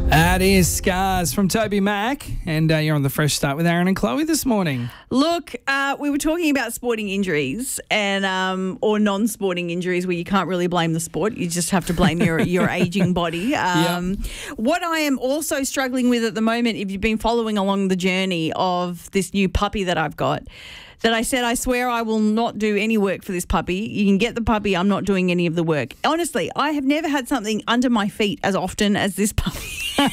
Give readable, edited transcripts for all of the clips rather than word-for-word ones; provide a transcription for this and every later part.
That is Scars from Toby Mac, and you're on the Fresh Start with Aaron and Chloe this morning. Look, we were talking about sporting injuries and or non-sporting injuries where you can't really blame the sport. You just have to blame your aging body. What I am also struggling with at the moment, if you've been following along the journey of this new puppy that I've got, that I said, I swear I will not do any work for this puppy. You can get the puppy. I'm not doing any of the work. Honestly, I have never had something under my feet as often as this puppy.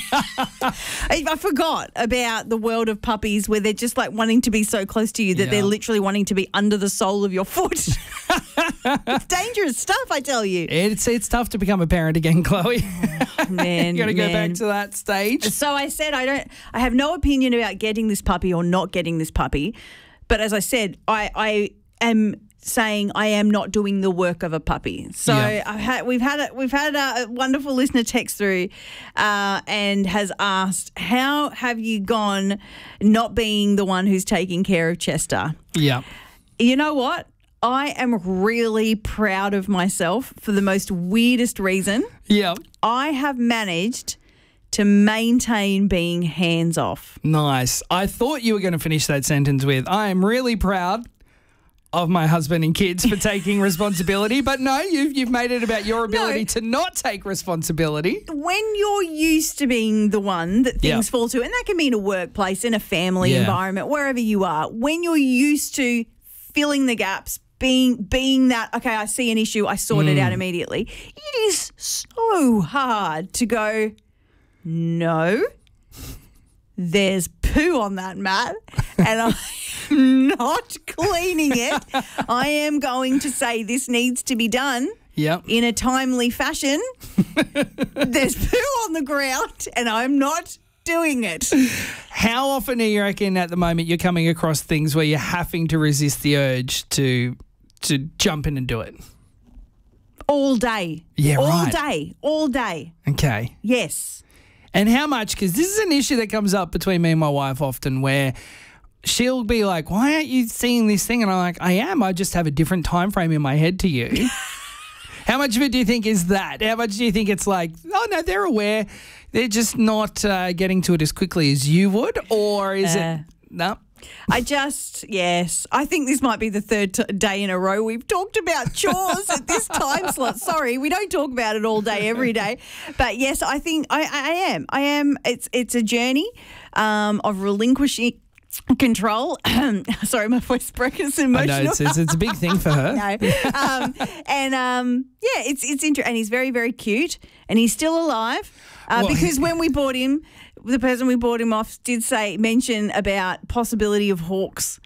I forgot about the world of puppies where they're just like wanting to be so close to you that they're literally wanting to be under the sole of your foot. It's dangerous stuff, I tell you. It's tough to become a parent again, Chloe. Man, you got to go back to that stage. So I said I have no opinion about getting this puppy or not getting this puppy. But as I said, I am saying I am not doing the work of a puppy. So we've had a wonderful listener text through and has asked, how have you gone not being the one who's taking care of Chester? Yeah. You know what? I am really proud of myself for the most weirdest reason. Yeah. I have managed to maintain being hands off. Nice. I thought you were going to finish that sentence with, I am really proud of my husband and kids for taking responsibility. But no, you've made it about your ability to not take responsibility. When you're used to being the one that things fall to, and that can be in a workplace, in a family environment, wherever you are, when you're used to filling the gaps, being that, okay, I see an issue, I sort it out immediately, it is so hard to go, no, there's poo on that mat and I'm not cleaning it. I am going to say this needs to be done in a timely fashion. There's poo on the ground and I'm not doing it. How often do you reckon at the moment you're coming across things where you're having to resist the urge to jump in and do it? All day. Yeah, All day. Okay. Yes. And how much, because this is an issue that comes up between me and my wife often where she'll be like, why aren't you seeing this thing? And I'm like, I am. I just have a different time frame in my head to you. How much of it do you think is that? How much do you think it's like, oh, no, they're aware. They're just not getting to it as quickly as you would? Or is it, no? Yes. I think this might be the third day in a row we've talked about chores at this time slot. Sorry, we don't talk about it all day, every day. But yes, I think I am. It's a journey of relinquishing control. Sorry, my voice broke. It's emotional. I know, it's a big thing for her. It's interesting. And he's very, very cute and he's still alive because when we bought him, the person we bought him off did mention about possibility of hawks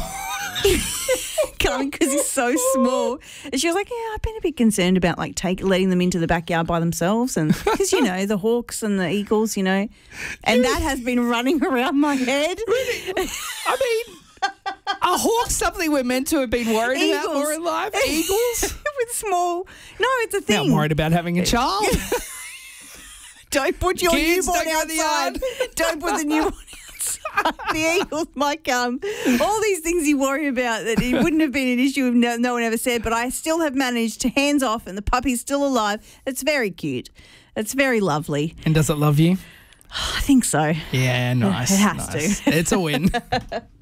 coming because he's so small. And she was like, I've been a bit concerned about letting them into the backyard by themselves, and because the hawks and the eagles, and that has been running around my head. I mean, are hawks something we're meant to have been worried about more in life? Eagles with small. No, it's a thing. Now I'm worried about having a child. Don't put your Kids, newborn don't go to the outside. yard. Don't put the newborn outside. The eagles might come. All these things you worry about that it wouldn't have been an issue if no one ever said, but I still have managed to hands off and the puppy's still alive. It's very cute. It's very lovely. And does it love you? I think so. Yeah, nice. It has to. It's a win.